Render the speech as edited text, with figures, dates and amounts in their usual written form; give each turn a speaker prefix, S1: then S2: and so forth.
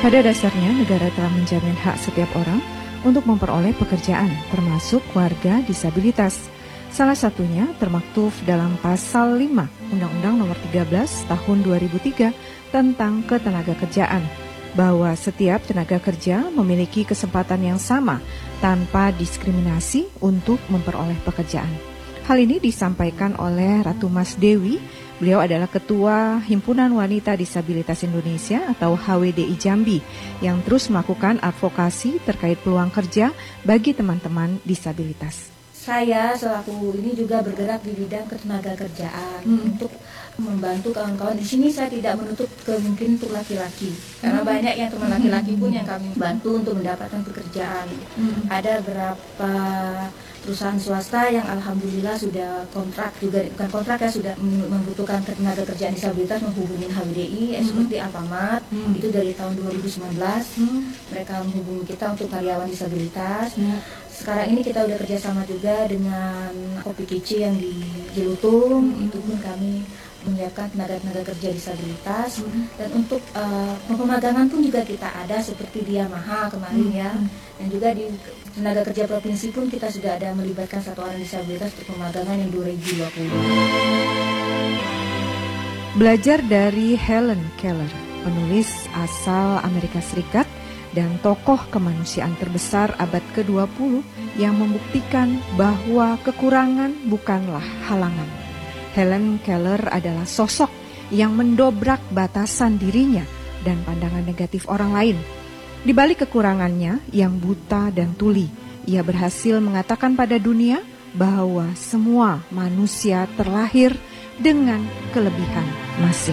S1: Pada dasarnya, negara telah menjamin hak setiap orang untuk memperoleh pekerjaan, termasuk warga disabilitas. Salah satunya termaktub dalam Pasal 5 Undang-Undang Nomor 13 Tahun 2003 tentang Ketenagakerjaan, bahwa setiap tenaga kerja memiliki kesempatan yang sama tanpa diskriminasi untuk memperoleh pekerjaan. Hal ini disampaikan oleh Ratu Mas Dewi. Beliau adalah Ketua Himpunan Wanita Disabilitas Indonesia atau HWDI Jambi yang terus melakukan advokasi terkait peluang kerja bagi teman-teman disabilitas.
S2: Saya selaku ini juga bergerak di bidang ketenagakerjaan untuk membantu kawan-kawan. Di sini saya tidak menutup kemungkinan untuk laki-laki, karena banyak yang teman laki-laki pun yang kami bantu untuk mendapatkan pekerjaan. Ada beberapa perusahaan swasta yang alhamdulillah sudah kontrak juga, bukan kontrak ya, sudah membutuhkan tenaga kerjaan disabilitas menghubungi HWDI seperti Alfamart. Itu dari tahun 2019 mereka menghubungi kita untuk karyawan disabilitas. Sekarang ini kita udah kerjasama juga dengan Kopi Kici yang di Jelutung. Itu pun kami menyiapkan tenaga kerja disabilitas. Dan untuk pemagangan pun juga kita ada seperti di Yamaha kemarin ya. Dan juga di tenaga kerja provinsi pun kita sudah ada melibatkan 1 orang disabilitas untuk pemagangan yang 2020.
S1: Belajar dari Helen Keller, penulis asal Amerika Serikat dan tokoh kemanusiaan terbesar abad ke-20 yang membuktikan bahwa kekurangan bukanlah halangan. Helen Keller adalah sosok yang mendobrak batasan dirinya dan pandangan negatif orang lain. Di balik kekurangannya yang buta dan tuli, ia berhasil mengatakan pada dunia bahwa semua manusia terlahir dengan kelebihan masing-masing.